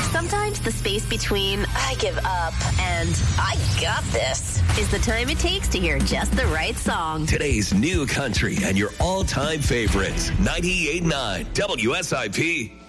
Sometimes the space between "I give up" and "I got this" is the time it takes to hear just the right song. Today's new country and your all-time favorites. 98.9 WSIP.